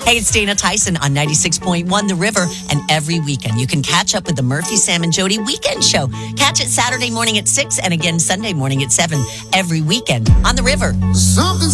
Hey, it's Dana Tyson on 96.1 The River, and every weekend you can catch up with the Murphy, Sam, and Jody Weekend Show. Catch it Saturday morning at 6 and again Sunday morning at 7 every weekend on The River. Something's